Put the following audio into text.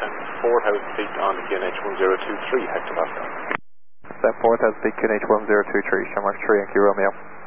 and 4,000 feet on the QNH 1023 hectopascal. Set 4,000 feet QNH 1023, Shamrock 3 and Q Romeo.